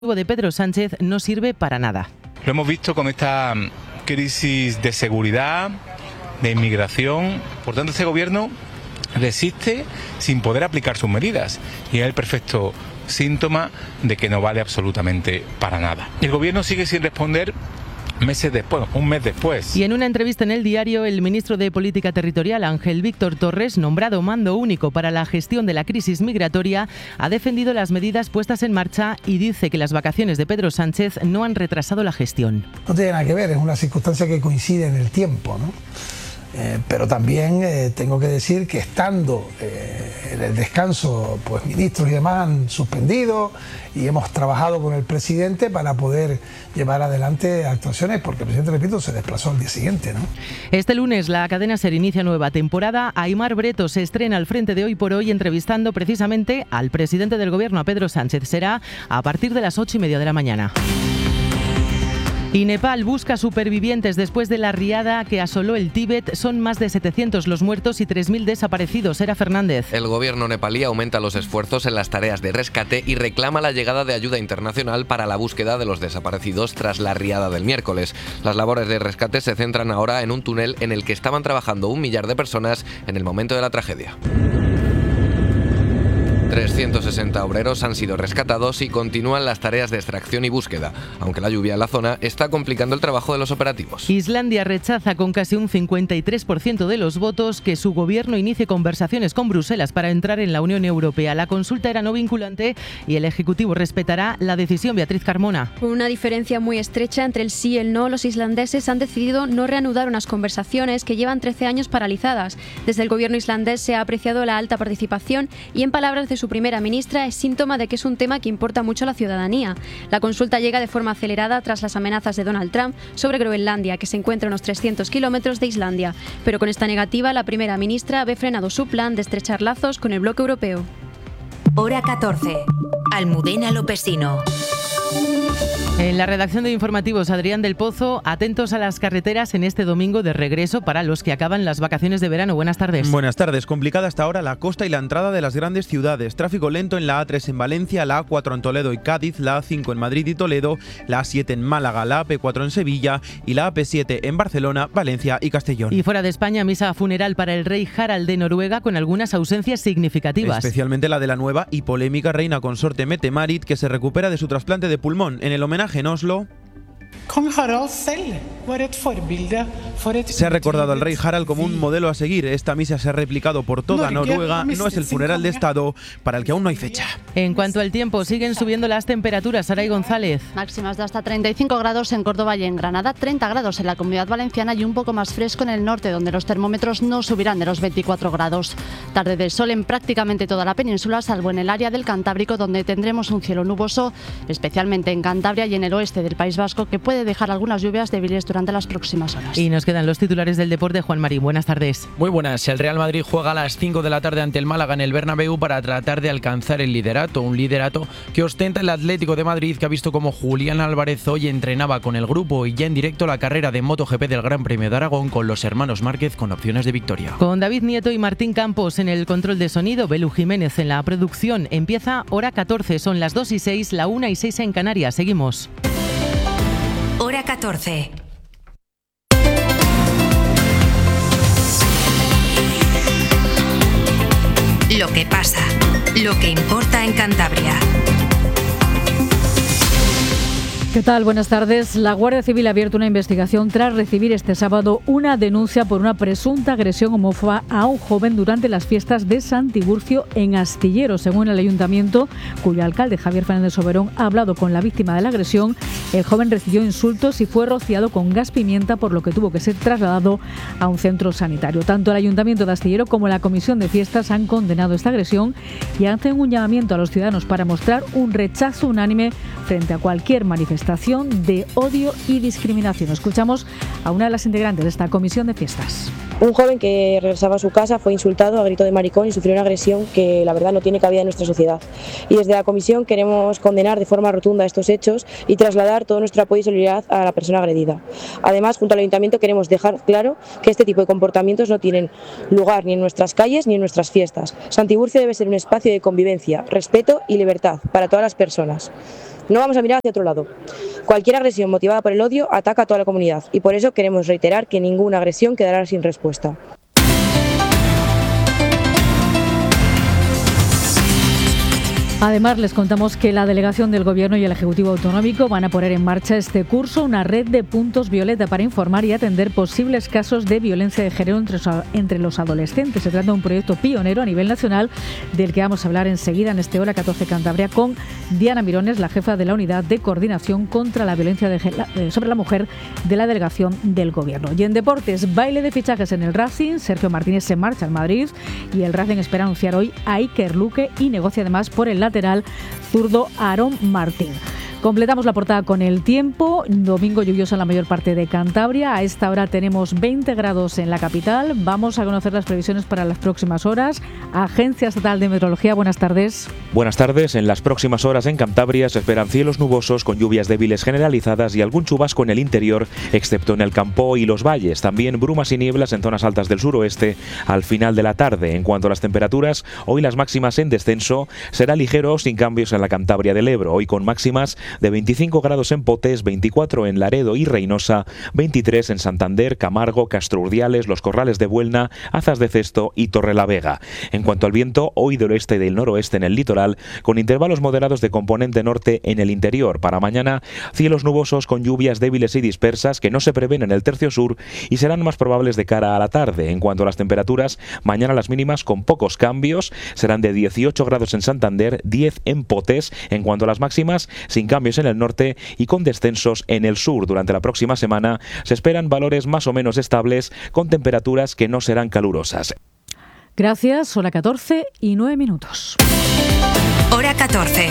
de Pedro Sánchez no sirve para nada. Lo hemos visto con esta crisis de seguridad, de inmigración. Por tanto, este gobierno resiste sin poder aplicar sus medidas y es el perfecto síntoma de que no vale absolutamente para nada. El gobierno sigue sin responder meses después, un mes después. Y en una entrevista en El Diario, el ministro de Política Territorial, Ángel Víctor Torres, nombrado mando único para la gestión de la crisis migratoria, ha defendido las medidas puestas en marcha y dice que las vacaciones de Pedro Sánchez no han retrasado la gestión. No tiene nada que ver, es una circunstancia que coincide en el tiempo, ¿no? Pero también tengo que decir que estando en el descanso, pues ministros y demás han suspendido y hemos trabajado con el presidente para poder llevar adelante actuaciones, porque el presidente, repito, se desplazó al día siguiente, ¿no? Este lunes la cadena SER inicia nueva temporada. Aimar Breto se estrena al frente de Hoy por Hoy entrevistando precisamente al presidente del gobierno, a Pedro Sánchez. Será a partir de las 8:30 de la mañana. Y Nepal busca supervivientes después de la riada que asoló el Tíbet. Son más de 700 los muertos y 3.000 desaparecidos. Era Fernández. El gobierno nepalí aumenta los esfuerzos en las tareas de rescate y reclama la llegada de ayuda internacional para la búsqueda de los desaparecidos tras la riada del miércoles. Las labores de rescate se centran ahora en un túnel en el que estaban trabajando 1 millar de personas en el momento de la tragedia. 360 obreros han sido rescatados y continúan las tareas de extracción y búsqueda, aunque la lluvia en la zona está complicando el trabajo de los operativos. Islandia rechaza con casi un 53% de los votos que su gobierno inicie conversaciones con Bruselas para entrar en la Unión Europea. La consulta era no vinculante y el Ejecutivo respetará la decisión. Beatriz Carmona. Con una diferencia muy estrecha entre el sí y el no, los islandeses han decidido no reanudar unas conversaciones que llevan 13 años paralizadas. Desde el gobierno islandés se ha apreciado la alta participación y, en palabras de su primera ministra, es síntoma de que es un tema que importa mucho a la ciudadanía. La consulta llega de forma acelerada tras las amenazas de Donald Trump sobre Groenlandia, que se encuentra a unos 300 kilómetros de Islandia. Pero con esta negativa, la primera ministra ve frenado su plan de estrechar lazos con el bloque europeo. Hora 14. Almudena Lopesino. En la redacción de Informativos, Adrián del Pozo, atentos a las carreteras en este domingo de regreso para los que acaban las vacaciones de verano. Buenas tardes. Buenas tardes. Complicada hasta ahora la costa y la entrada de las grandes ciudades. Tráfico lento en la A3 en Valencia, la A4 en Toledo y Cádiz, la A5 en Madrid y Toledo, la A7 en Málaga, la AP4 en Sevilla y la AP7 en Barcelona, Valencia y Castellón. Y fuera de España, misa funeral para el rey Harald de Noruega con algunas ausencias significativas. Especialmente la de la nueva y polémica reina consorte Mette-Marit, que se recupera de su trasplante de pulmón. En el homenaje en Oslo, se ha recordado al rey Harald como un modelo a seguir. Esta misa se ha replicado por toda Noruega. No es el funeral de Estado para el que aún no hay fecha. En cuanto al tiempo, siguen subiendo las temperaturas. Saray González. Máximas de hasta 35 grados en Córdoba y en Granada, 30 grados en la Comunidad Valenciana y un poco más fresco en el norte, donde los termómetros no subirán de los 24 grados. Tarde de sol en prácticamente toda la península, salvo en el área del Cantábrico, donde tendremos un cielo nuboso, especialmente en Cantabria y en el oeste del País Vasco, que puede dejar algunas lluvias débiles durante las próximas horas. Y nos quedan los titulares del deporte. Juan Marín, buenas tardes. Muy buenas. El Real Madrid juega a las 5 de la tarde ante el Málaga en el Bernabéu para tratar de alcanzar el liderato. Un liderato que ostenta el Atlético de Madrid, que ha visto como Julián Álvarez hoy entrenaba con el grupo y ya en directo la carrera de MotoGP del Gran Premio de Aragón con los hermanos Márquez con opciones de victoria. Con David Nieto y Martín Campos en el control de sonido, Belu Jiménez en la producción. Empieza Hora 14, son las 2:06, la 1:06 en Canarias. Seguimos. Hora 14. Lo que pasa, lo que importa en Cantabria. ¿Qué tal? Buenas tardes. La Guardia Civil ha abierto una investigación tras recibir este sábado una denuncia por una presunta agresión homófoba a un joven durante las fiestas de San Tiburcio en Astillero. Según el ayuntamiento, cuyo alcalde Javier Fernández Soberón ha hablado con la víctima de la agresión, el joven recibió insultos y fue rociado con gas pimienta, por lo que tuvo que ser trasladado a un centro sanitario. Tanto el ayuntamiento de Astillero como la comisión de fiestas han condenado esta agresión y hacen un llamamiento a los ciudadanos para mostrar un rechazo unánime frente a cualquier manifestación de odio y discriminación. Escuchamos a una de las integrantes de esta comisión de fiestas. Un joven que regresaba a su casa fue insultado a grito de maricón y sufrió una agresión que la verdad no tiene cabida en nuestra sociedad. Y desde la comisión queremos condenar de forma rotunda estos hechos y trasladar todo nuestro apoyo y solidaridad a la persona agredida. Además, junto al ayuntamiento queremos dejar claro que este tipo de comportamientos no tienen lugar ni en nuestras calles ni en nuestras fiestas. San Tiburcio debe ser un espacio de convivencia, respeto y libertad para todas las personas. No vamos a mirar hacia otro lado. Cualquier agresión motivada por el odio ataca a toda la comunidad y por eso queremos reiterar que ninguna agresión quedará sin respuesta. Además, les contamos que la Delegación del Gobierno y el Ejecutivo Autonómico van a poner en marcha este curso una red de puntos violeta para informar y atender posibles casos de violencia de género entre los adolescentes. Se trata de un proyecto pionero a nivel nacional del que vamos a hablar enseguida en este Hora 14 Cantabria con Diana Mirones, la jefa de la Unidad de Coordinación contra la Violencia sobre la Mujer de la Delegación del Gobierno. Y en deportes, baile de fichajes en el Racing. Sergio Martínez se marcha al Madrid y el Racing espera anunciar hoy a Iker Luque y negocia además por el lateral zurdo Aarón Martín. Completamos la portada con el tiempo. Domingo lluvioso en la mayor parte de Cantabria. A esta hora tenemos 20 grados en la capital. Vamos a conocer las previsiones para las próximas horas. Agencia Estatal de Meteorología, buenas tardes. Buenas tardes. En las próximas horas en Cantabria se esperan cielos nubosos con lluvias débiles generalizadas y algún chubasco en el interior, excepto en el Campo y los valles. También brumas y nieblas en zonas altas del suroeste al final de la tarde. En cuanto a las temperaturas, hoy las máximas en descenso. Será ligero, sin cambios en la Cantabria del Ebro. Hoy con máximas de 25 grados en Potés, 24 en Laredo y Reynosa, 23 en Santander, Camargo, Castro Urdiales, Los Corrales de Buelna, Azas de Cesto y Torrelavega. En cuanto al viento, hoy del oeste y del noroeste en el litoral, con intervalos moderados de componente norte en el interior. Para mañana, cielos nubosos con lluvias débiles y dispersas que no se prevén en el tercio sur y serán más probables de cara a la tarde. En cuanto a las temperaturas, mañana las mínimas con pocos cambios, serán de 18 grados en Santander, 10 en Potés. En cuanto a las máximas, sin cambios en el norte y con descensos en el sur. Durante la próxima semana se esperan valores más o menos estables con temperaturas que no serán calurosas. Gracias, son las 14 y 9 minutos. Hora 14.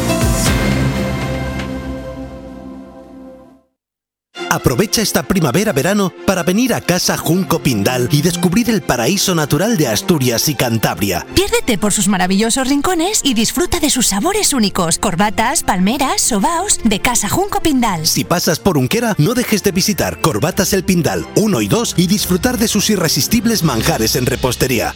Aprovecha esta primavera-verano para venir a Casa Junco Pindal y descubrir el paraíso natural de Asturias y Cantabria. Piérdete por sus maravillosos rincones y disfruta de sus sabores únicos. Corbatas, palmeras, sobaos de Casa Junco Pindal. Si pasas por Unquera, no dejes de visitar Corbatas El Pindal 1 y 2 y disfrutar de sus irresistibles manjares en repostería.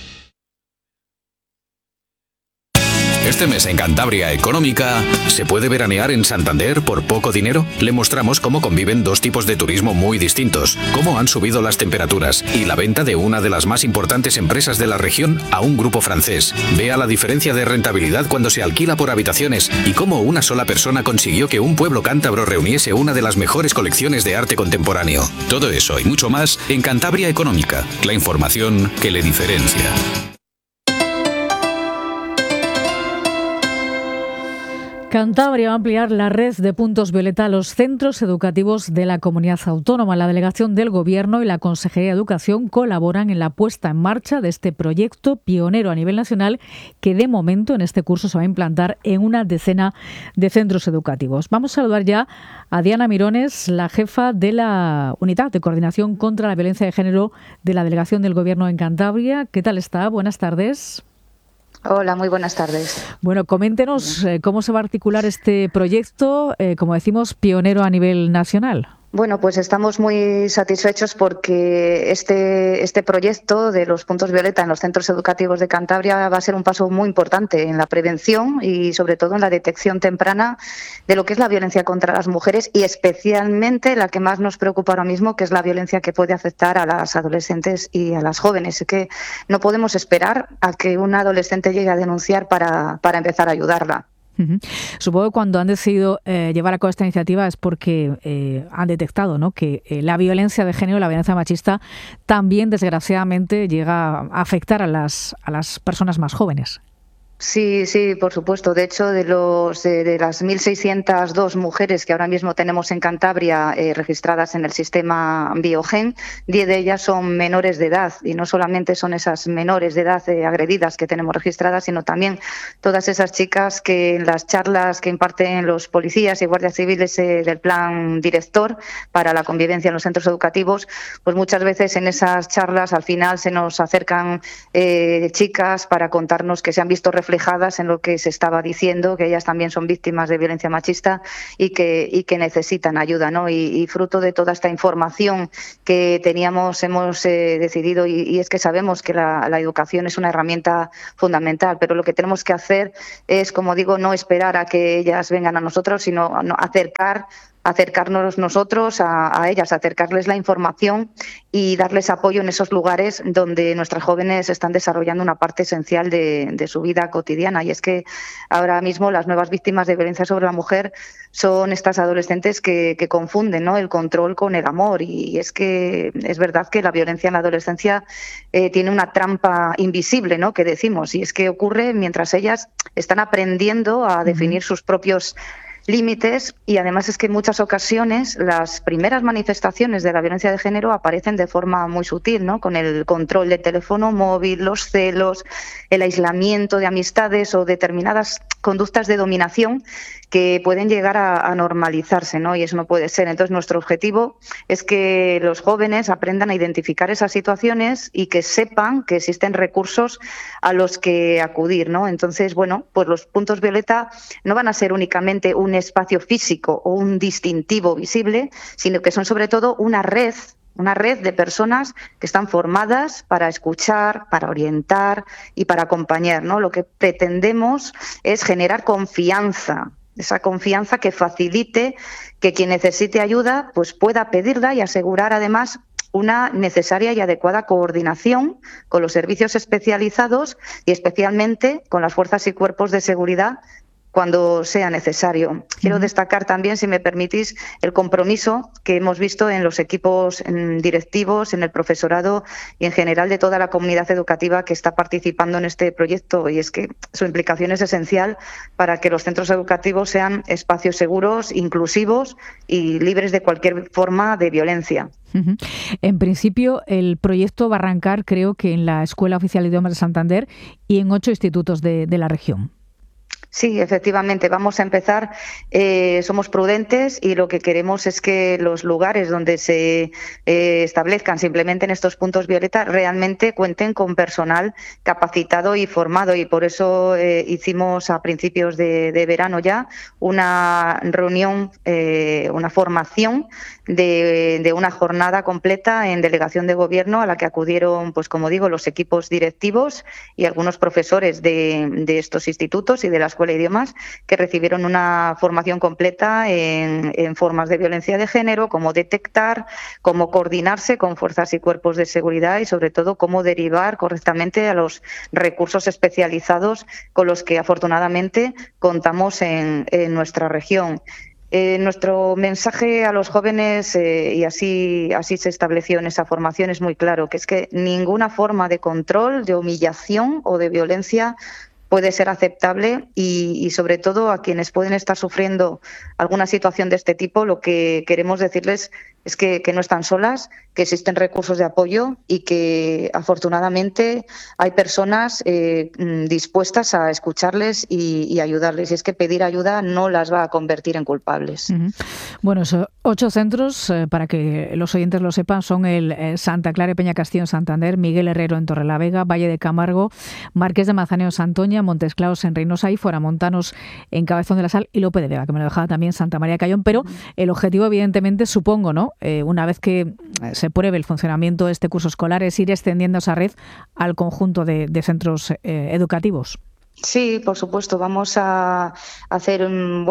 Este mes en Cantabria Económica, ¿se puede veranear en Santander por poco dinero? Le mostramos cómo conviven dos tipos de turismo muy distintos, cómo han subido las temperaturas y la venta de una de las más importantes empresas de la región a un grupo francés. Vea la diferencia de rentabilidad cuando se alquila por habitaciones y cómo una sola persona consiguió que un pueblo cántabro reuniese una de las mejores colecciones de arte contemporáneo. Todo eso y mucho más en Cantabria Económica, la información que le diferencia. Cantabria va a ampliar la red de puntos violeta a los centros educativos de la comunidad autónoma. La Delegación del Gobierno y la Consejería de Educación colaboran en la puesta en marcha de este proyecto pionero a nivel nacional que de momento en este curso se va a implantar en una decena de centros educativos. Vamos a saludar ya a Diana Mirones, la jefa de la Unidad de Coordinación contra la Violencia de Género de la Delegación del Gobierno en Cantabria. ¿Qué tal está? Buenas tardes. Hola, muy buenas tardes. Bueno, coméntenos cómo se va a articular este proyecto, como decimos, pionero a nivel nacional. Bueno, pues estamos muy satisfechos porque este proyecto de los puntos violeta en los centros educativos de Cantabria va a ser un paso muy importante en la prevención y sobre todo en la detección temprana de lo que es la violencia contra las mujeres y especialmente la que más nos preocupa ahora mismo, que es la violencia que puede afectar a las adolescentes y a las jóvenes. Es que no podemos esperar a que una adolescente llegue a denunciar para empezar a ayudarla. Supongo que cuando han decidido llevar a cabo esta iniciativa es porque han detectado, ¿no?, que la violencia de género, la violencia machista, también desgraciadamente llega a afectar a las personas más jóvenes. Sí, por supuesto. De hecho, de las 1.602 mujeres que ahora mismo tenemos en Cantabria registradas en el sistema Biogen, 10 de ellas son menores de edad. Y no solamente son esas menores de edad agredidas que tenemos registradas, sino también todas esas chicas que en las charlas que imparten los policías y guardias civiles del plan director para la convivencia en los centros educativos, pues muchas veces en esas charlas al final se nos acercan chicas para contarnos que se han visto reflejadas en lo que se estaba diciendo, que ellas también son víctimas de violencia machista y que necesitan ayuda, ¿no? Y fruto de toda esta información que teníamos, hemos decidido, y es que sabemos que la educación es una herramienta fundamental, pero lo que tenemos que hacer es, como digo, no esperar a que ellas vengan a nosotros, sino acercarnos nosotros a ellas, acercarles la información y darles apoyo en esos lugares donde nuestras jóvenes están desarrollando una parte esencial de su vida cotidiana. Y es que ahora mismo las nuevas víctimas de violencia sobre la mujer son estas adolescentes que confunden, ¿no?, el control con el amor. Y es que es verdad que la violencia en la adolescencia tiene una trampa invisible, ¿no?, que decimos, y es que ocurre mientras ellas están aprendiendo a definir sus propios límites, y además es que en muchas ocasiones las primeras manifestaciones de la violencia de género aparecen de forma muy sutil, ¿no?, con el control del teléfono móvil, los celos, el aislamiento de amistades o determinadas conductas de dominación que pueden llegar a normalizarse, ¿no? Y eso no puede ser. Entonces, nuestro objetivo es que los jóvenes aprendan a identificar esas situaciones y que sepan que existen recursos a los que acudir, ¿no? Entonces, bueno, pues los puntos violeta no van a ser únicamente un espacio físico o un distintivo visible, sino que son sobre todo una red de personas que están formadas para escuchar, para orientar y para acompañar, ¿no? Lo que pretendemos es generar confianza, esa confianza que facilite que quien necesite ayuda pues pueda pedirla, y asegurar además una necesaria y adecuada coordinación con los servicios especializados y especialmente con las fuerzas y cuerpos de seguridad cuando sea necesario. Quiero destacar también, si me permitís, el compromiso que hemos visto en los equipos directivos, en el profesorado y en general de toda la comunidad educativa que está participando en este proyecto, y es que su implicación es esencial para que los centros educativos sean espacios seguros, inclusivos y libres de cualquier forma de violencia. En principio, el proyecto va a arrancar, creo que en la Escuela Oficial de Idiomas de Santander y en 8 institutos de la región. Sí, efectivamente, vamos a empezar. Somos prudentes y lo que queremos es que los lugares donde se establezcan, se implementen estos puntos violeta, realmente cuenten con personal capacitado y formado, y por eso hicimos a principios de verano ya una reunión, una formación de una jornada completa en delegación de gobierno, a la que acudieron, pues como digo, los equipos directivos y algunos profesores de estos institutos y de la Escuela de Idiomas, que recibieron una formación completa en formas de violencia de género, cómo detectar, cómo coordinarse con fuerzas y cuerpos de seguridad y sobre todo cómo derivar correctamente a los recursos especializados con los que afortunadamente contamos en nuestra región. Nuestro mensaje a los jóvenes, y así se estableció en esa formación, es muy claro, que es que ninguna forma de control, de humillación o de violencia puede ser aceptable, y sobre todo a quienes pueden estar sufriendo alguna situación de este tipo, lo que queremos decirles es que no están solas, que existen recursos de apoyo y que afortunadamente hay personas dispuestas a escucharles y ayudarles. Y es que pedir ayuda no las va a convertir en culpables. Bueno, 8 centros, para que los oyentes lo sepan, son el Santa Clara y Peñacastillo en Santander, Miguel Herrero en Torrelavega, Valle de Camargo, Marqués de Manzaneo en Santoña, Montes Claros en Reynosa y Fueramontanos en Cabezón de la Sal y Lope de Vega, que me lo dejaba también Santa María de Cayón. Pero el objetivo, evidentemente, supongo, ¿no?, una vez que se pruebe el funcionamiento de este curso escolar, es ir extendiendo esa red al conjunto de centros educativos. Sí, por supuesto. Vamos a hacer un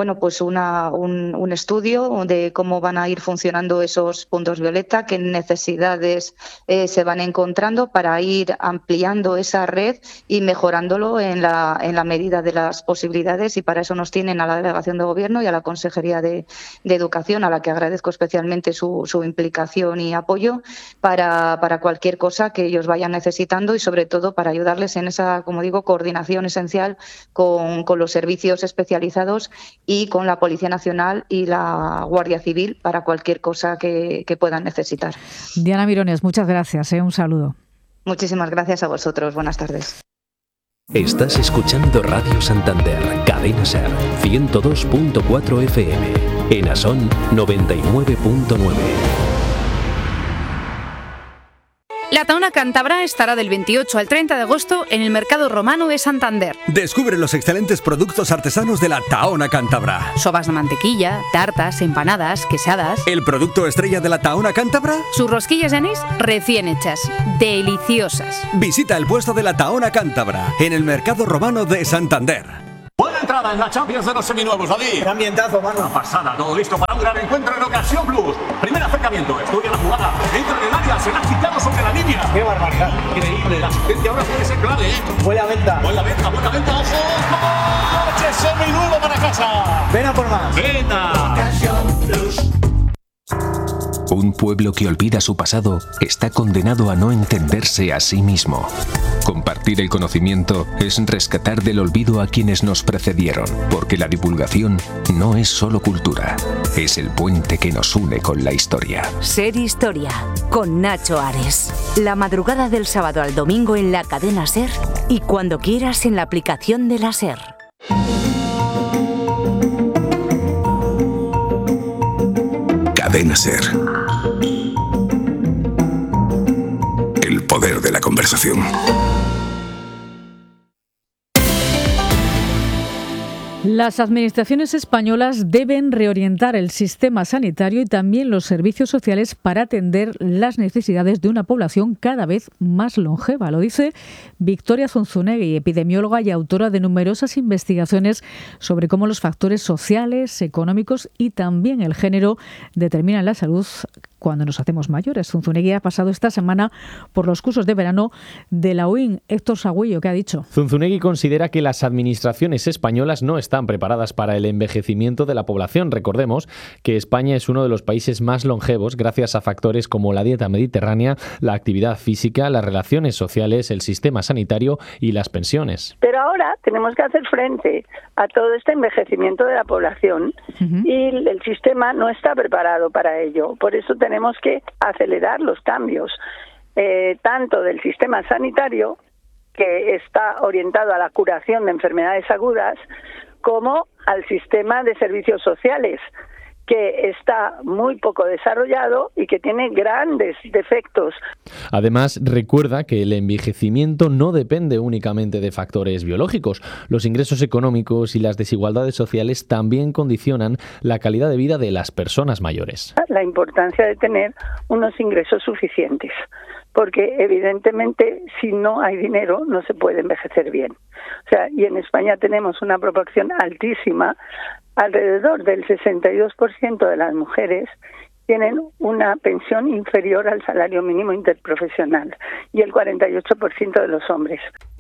estudio de cómo van a ir funcionando esos puntos violeta, qué necesidades se van encontrando para ir ampliando esa red y mejorándolo en la medida de las posibilidades. Y para eso nos tienen a la Delegación de Gobierno y a la Consejería de Educación, a la que agradezco especialmente su implicación y apoyo para cualquier cosa que ellos vayan necesitando, y sobre todo para ayudarles en esa, como digo, coordinación esencial con los servicios especializados y con la Policía Nacional y la Guardia Civil para cualquier cosa que puedan necesitar. Diana Mirones, muchas gracias. Un saludo. Muchísimas gracias a vosotros. Buenas tardes. Estás escuchando Radio Santander, Cadena SER, 102.4 FM, en Asón 99.9. La Tahona Cántabra estará del 28 al 30 de agosto en el Mercado Romano de Santander. Descubre los excelentes productos artesanos de la Tahona Cántabra. Sobas de mantequilla, tartas, empanadas, quesadas. ¿El producto estrella de la Tahona Cántabra? Sus rosquillas de anís recién hechas, deliciosas. Visita el puesto de la Tahona Cántabra en el Mercado Romano de Santander. Buena entrada en la Champions de los seminuevos, David. Qué ambientazo, mano. Una pasada, todo listo para un gran encuentro en Ocasión Plus. Primer acercamiento, estudia la jugada, entra en el área, se la ha quitado sobre la línea. Qué barbaridad. Increíble, la asistencia ahora puede ser clave, Buena venta. Buena venta, ojo. ¡Coche seminuevo para casa! Ven a por más. ¡Venta! Ocasión Plus. Un pueblo que olvida su pasado está condenado a no entenderse a sí mismo. Compartir el conocimiento es rescatar del olvido a quienes nos precedieron, porque la divulgación no es solo cultura, es el puente que nos une con la historia. Ser Historia, con Nacho Ares. La madrugada del sábado al domingo en la cadena SER y cuando quieras en la aplicación de la SER. Cadena SER. El poder de la conversación. Las administraciones españolas deben reorientar el sistema sanitario y también los servicios sociales para atender las necesidades de una población cada vez más longeva. Lo dice Victoria Zunzunegui, epidemióloga y autora de numerosas investigaciones sobre cómo los factores sociales, económicos y también el género determinan la salud cuando nos hacemos mayores. Zunzunegui ha pasado esta semana por los cursos de verano de la UIN. Héctor Sagüillo, ¿qué ha dicho? Zunzunegui considera que las administraciones españolas no están preparadas para el envejecimiento de la población. Recordemos que España es uno de los países más longevos gracias a factores como la dieta mediterránea, la actividad física, las relaciones sociales, el sistema sanitario y las pensiones. Pero ahora tenemos que hacer frente a todo este envejecimiento de la población y el sistema no está preparado para ello. Por eso tenemos que acelerar los cambios, tanto del sistema sanitario, que está orientado a la curación de enfermedades agudas, como al sistema de servicios sociales, que está muy poco desarrollado y que tiene grandes defectos. Además, recuerda que el envejecimiento no depende únicamente de factores biológicos. Los ingresos económicos y las desigualdades sociales también condicionan la calidad de vida de las personas mayores. La importancia de tener unos ingresos suficientes, porque evidentemente si no hay dinero no se puede envejecer bien. O sea, y en España tenemos una proporción altísima. Alrededor del 62% de las mujeres tienen una pensión inferior al salario mínimo interprofesional y el 48% de los hombres.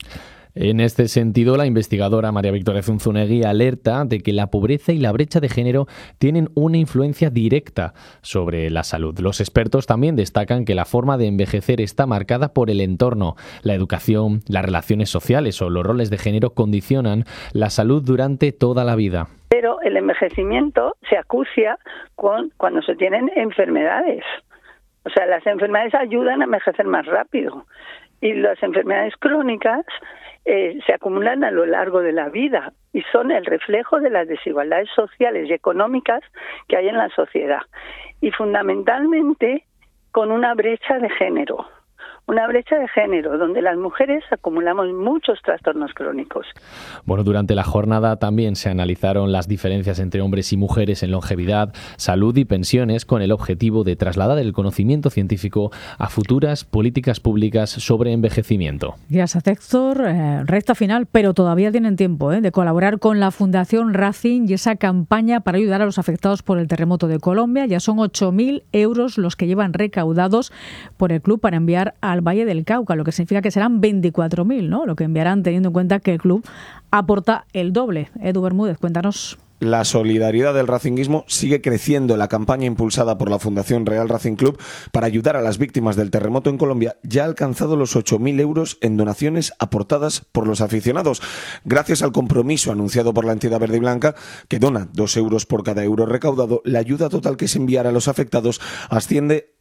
En este sentido, la investigadora María Victoria Zunzunegui alerta de que la pobreza y la brecha de género tienen una influencia directa sobre la salud. Los expertos también destacan que la forma de envejecer está marcada por el entorno. La educación, las relaciones sociales o los roles de género condicionan la salud durante toda la vida. Pero el envejecimiento se acucia cuando se tienen enfermedades. O sea, las enfermedades ayudan a envejecer más rápido y las enfermedades crónicas se acumulan a lo largo de la vida y son el reflejo de las desigualdades sociales y económicas que hay en la sociedad. Y fundamentalmente con una brecha de género. Una brecha de género donde las mujeres acumulamos muchos trastornos crónicos. Bueno, durante la jornada también se analizaron las diferencias entre hombres y mujeres en longevidad, salud y pensiones con el objetivo de trasladar el conocimiento científico a futuras políticas públicas sobre envejecimiento. Gracias, Héctor. Recta final, pero todavía tienen tiempo de colaborar con la Fundación Racing y esa campaña para ayudar a los afectados por el terremoto de Colombia. Ya son 8.000 euros los que llevan recaudados por el club para enviar al Valle del Cauca, lo que significa que serán 24.000, ¿no? Lo que enviarán teniendo en cuenta que el club aporta el doble. Edu Bermúdez, cuéntanos. La solidaridad del racinguismo sigue creciendo. La campaña impulsada por la Fundación Real Racing Club para ayudar a las víctimas del terremoto en Colombia ya ha alcanzado los 8.000 euros en donaciones aportadas por los aficionados. Gracias al compromiso anunciado por la entidad verde y blanca, que dona 2 euros por cada euro recaudado, la ayuda total que se enviará a los afectados asciende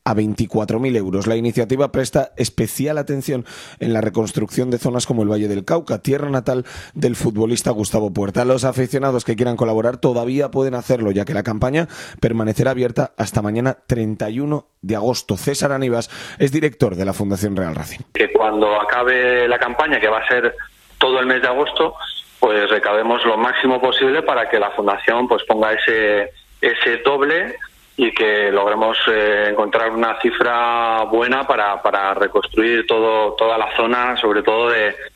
a 24.000 euros. La iniciativa presta especial atención en la reconstrucción de zonas como el Valle del Cauca, tierra natal del futbolista Gustavo Puerta. Los aficionados que quieran colaborar todavía pueden hacerlo, ya que la campaña permanecerá abierta hasta mañana 31 de agosto. César Aníbas es director de la Fundación Real Racing. Que cuando acabe la campaña, que va a ser todo el mes de agosto, pues recaudemos lo máximo posible para que la Fundación pues ponga ese doble y que logremos encontrar una cifra buena para reconstruir toda la zona, sobre todo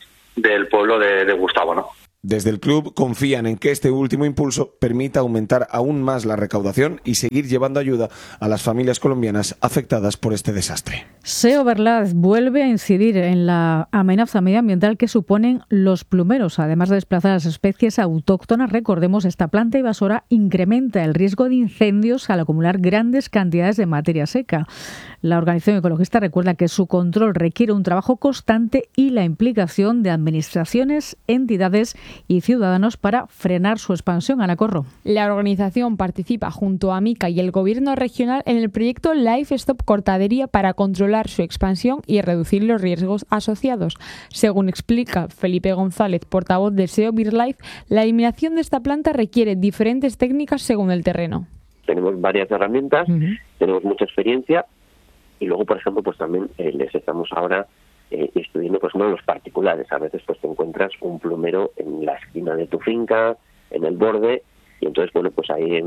del pueblo de Gustavo, ¿no? Desde el club confían en que este último impulso permita aumentar aún más la recaudación y seguir llevando ayuda a las familias colombianas afectadas por este desastre. SEO Verlaz vuelve a incidir en la amenaza medioambiental que suponen los plumeros. Además de desplazar las especies autóctonas, recordemos, esta planta invasora incrementa el riesgo de incendios al acumular grandes cantidades de materia seca. La organización ecologista recuerda que su control requiere un trabajo constante y la implicación de administraciones, entidades y ciudadanos para frenar su expansión. Ana Corro. La organización participa junto a Mica y el Gobierno regional en el proyecto Life Stop Cortadería para controlar su expansión y reducir los riesgos asociados. Según explica Felipe González, portavoz de SEO BirdLife, la eliminación de esta planta requiere diferentes técnicas según el terreno. Tenemos varias herramientas, tenemos mucha experiencia y luego, por ejemplo, pues también les estamos ahora estudiando, por ejemplo, los particulares. A veces pues te encuentras un plumero en la esquina de tu finca, en el borde, y entonces, bueno, pues ahí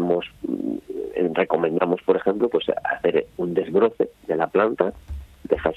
recomendamos, por ejemplo, pues hacer un desbroce de la planta, dejas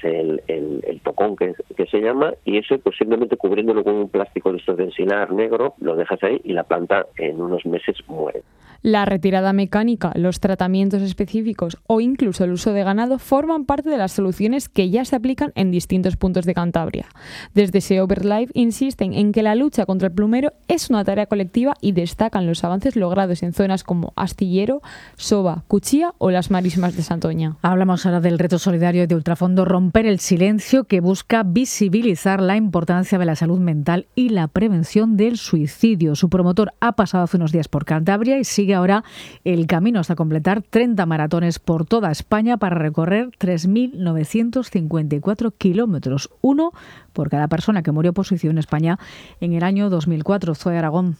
el tocón que se llama, y eso pues simplemente cubriéndolo con un plástico de estos de ensilar negro, lo dejas ahí y la planta en unos meses muere. La retirada mecánica, los tratamientos específicos o incluso el uso de ganado forman parte de las soluciones que ya se aplican en distintos puntos de Cantabria. Desde SEO BirdLife insisten en que la lucha contra el plumero es una tarea colectiva y destacan los avances logrados en zonas como Astillero, Soba, Cuchilla o las Marismas de Santoña. Hablamos ahora del reto solidario de Ultrafondo Romper el Silencio, que busca visibilizar la importancia de la salud mental y la prevención del suicidio. Su promotor ha pasado hace unos días por Cantabria y sigue ahora el camino hasta completar 30 maratones por toda España para recorrer 3.954 kilómetros, uno por cada persona que murió por suicidio en España en el año 2004. Zoe Aragón.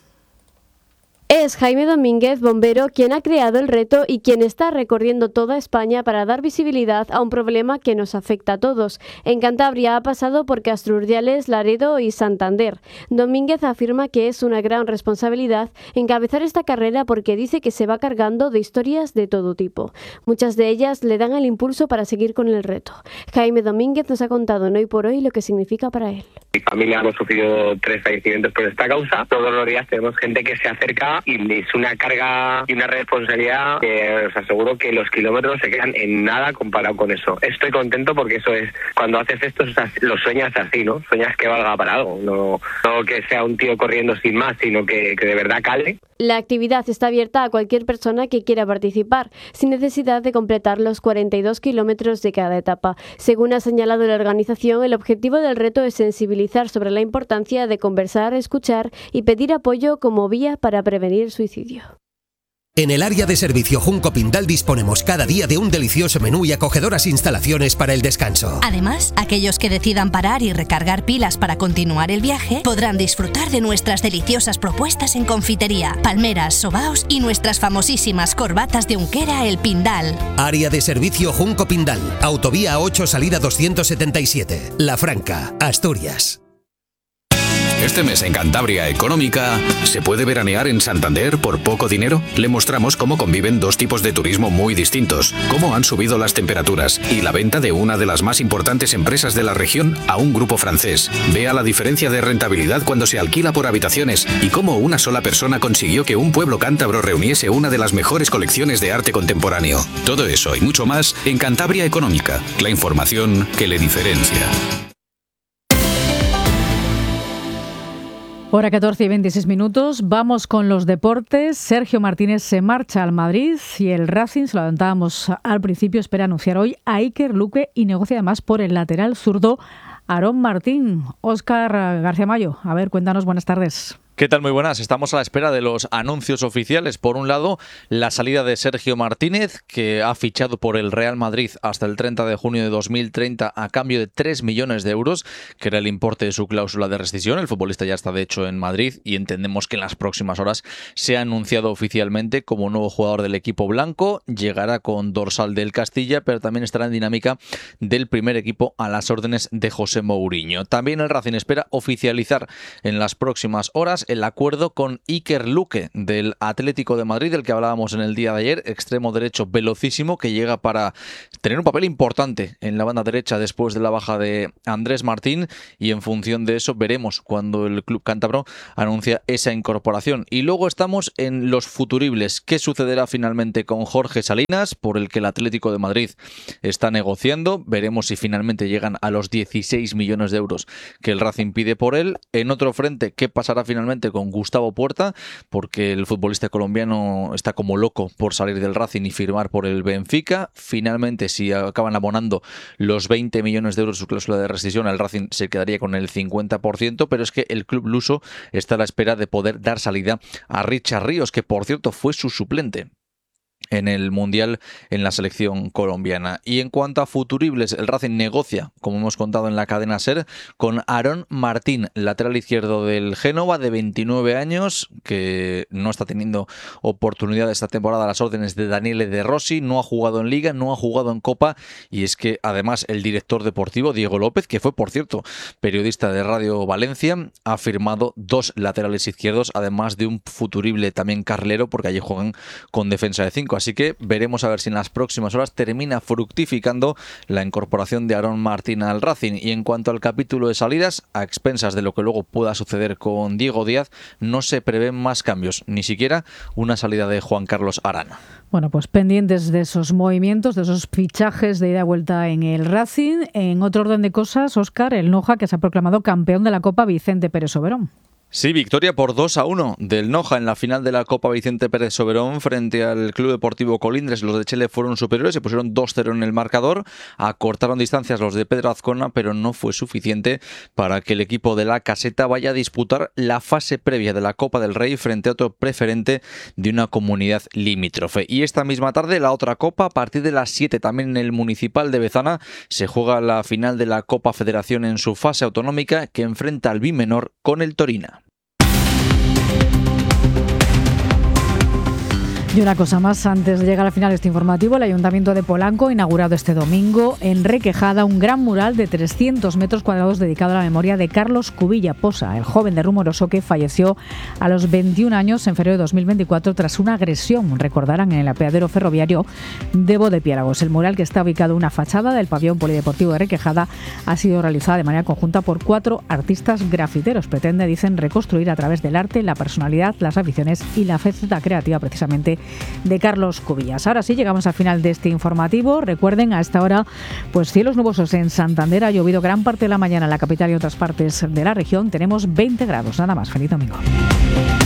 Es Jaime Domínguez, bombero, quien ha creado el reto y quien está recorriendo toda España para dar visibilidad a un problema que nos afecta a todos. En Cantabria ha pasado por Castro Urdiales, Laredo y Santander. Domínguez afirma que es una gran responsabilidad encabezar esta carrera porque dice que se va cargando de historias de todo tipo. Muchas de ellas le dan el impulso para seguir con el reto. Jaime Domínguez nos ha contado en Hoy por Hoy lo que significa para él. Mi familia hemos sufrido 3 fallecimientos por esta causa. Todos los días tenemos gente que se acerca y es una carga y una responsabilidad que os aseguro que los kilómetros se quedan en nada comparado con eso. Estoy contento porque eso es, cuando haces esto lo sueñas así, ¿no? Sueñas que valga para algo, no que sea un tío corriendo sin más, sino que de verdad cale. La actividad está abierta a cualquier persona que quiera participar, sin necesidad de completar los 42 kilómetros de cada etapa. Según ha señalado la organización, el objetivo del reto es sensibilizar sobre la importancia de conversar, escuchar y pedir apoyo como vía para prevenir suicidio. En el área de servicio Junco Pindal disponemos cada día de un delicioso menú y acogedoras instalaciones para el descanso. Además, aquellos que decidan parar y recargar pilas para continuar el viaje podrán disfrutar de nuestras deliciosas propuestas en confitería, palmeras, sobaos y nuestras famosísimas corbatas de Unquera El Pindal. Área de servicio Junco Pindal, Autovía 8 Salida 277, La Franca, Asturias. Este mes en Cantabria Económica, ¿se puede veranear en Santander por poco dinero? Le mostramos cómo conviven dos tipos de turismo muy distintos, cómo han subido las temperaturas y la venta de una de las más importantes empresas de la región a un grupo francés. Vea la diferencia de rentabilidad cuando se alquila por habitaciones y cómo una sola persona consiguió que un pueblo cántabro reuniese una de las mejores colecciones de arte contemporáneo. Todo eso y mucho más en Cantabria Económica, la información que le diferencia. Hora 14 y 26 minutos. Vamos con los deportes. Sergio Martínez se marcha al Madrid y el Racing, se lo adelantábamos al principio, espera anunciar hoy a Iker Luque y negocia además por el lateral zurdo Aarón Martín. Óscar García Mayo, a ver, cuéntanos, buenas tardes. ¿Qué tal? Muy buenas. Estamos a la espera de los anuncios oficiales. Por un lado, la salida de Sergio Martínez, que ha fichado por el Real Madrid hasta el 30 de junio de 2030 a cambio de 3 millones de euros, que era el importe de su cláusula de rescisión. El futbolista ya está, de hecho, en Madrid y entendemos que en las próximas horas se ha anunciado oficialmente como nuevo jugador del equipo blanco. Llegará con dorsal del Castilla, pero también estará en dinámica del primer equipo a las órdenes de José Mourinho. También el Racing espera oficializar en las próximas horas el acuerdo con Iker Luque del Atlético de Madrid, del que hablábamos en el día de ayer, extremo derecho velocísimo que llega para tener un papel importante en la banda derecha después de la baja de Andrés Martín, y en función de eso veremos cuando el club cántabro anuncia esa incorporación. Y luego estamos en los futuribles. ¿Qué sucederá finalmente con Jorge Salinas, por el que el Atlético de Madrid está negociando? Veremos si finalmente llegan a los 16 millones de euros que el Racing pide por él. En otro frente, ¿qué pasará finalmente con Gustavo Puerta? Porque el futbolista colombiano está como loco por salir del Racing y firmar por el Benfica. Finalmente, si acaban abonando los 20 millones de euros su cláusula de rescisión, el Racing se quedaría con el 50%, pero es que el club luso está a la espera de poder dar salida a Richard Ríos, que por cierto fue su suplente en el Mundial en la selección colombiana. Y en cuanto a futuribles, el Racing negocia, como hemos contado en la cadena SER, con Aarón Martín, lateral izquierdo del Génova, de 29 años, que no está teniendo oportunidad esta temporada a las órdenes de Daniele De Rossi. No ha jugado en Liga, no ha jugado en Copa, y es que además el director deportivo, Diego López, que fue por cierto periodista de Radio Valencia, ha firmado 2 laterales izquierdos, además de un futurible también carrilero, porque allí juegan con defensa de 5. Así que veremos a ver si en las próximas horas termina fructificando la incorporación de Aarón Martín al Racing. Y en cuanto al capítulo de salidas, a expensas de lo que luego pueda suceder con Diego Díaz, no se prevén más cambios, ni siquiera una salida de Juan Carlos Arana. Bueno, pues pendientes de esos movimientos, de esos fichajes de ida y vuelta en el Racing. En otro orden de cosas, Óscar, el Noja, que se ha proclamado campeón de la Copa Vicente Pérez Soberón. Sí, victoria por 2-1 del Noja en la final de la Copa Vicente Pérez Soberón frente al Club Deportivo Colindres. Los de Chile fueron superiores, se pusieron 2-0 en el marcador, acortaron distancias los de Pedro Azcona, pero no fue suficiente para que el equipo de la Caseta vaya a disputar la fase previa de la Copa del Rey frente a otro preferente de una comunidad limítrofe. Y esta misma tarde la otra Copa, a partir de las 7, también en el Municipal de Bezana, se juega la final de la Copa Federación en su fase autonómica, que enfrenta al Bimenor con el Torina. Y una cosa más, antes de llegar al final de este informativo, el Ayuntamiento de Polanco ha inaugurado este domingo en Requejada un gran mural de 300 metros cuadrados dedicado a la memoria de Carlos Cubilla Posa, el joven de Rumoroso que falleció a los 21 años en febrero de 2024 tras una agresión, recordarán, en el apeadero ferroviario de Bodepiélagos. El mural, que está ubicado en una fachada del pabellón polideportivo de Requejada, ha sido realizada de manera conjunta por 4 artistas grafiteros. Pretende, dicen, reconstruir a través del arte la personalidad, las aficiones y la faceta creativa precisamente de Carlos Cubillas. Ahora sí, llegamos al final de este informativo. Recuerden, a esta hora, pues cielos nubosos en Santander. Ha llovido gran parte de la mañana en la capital y otras partes de la región. Tenemos 20 grados, nada más. Feliz domingo.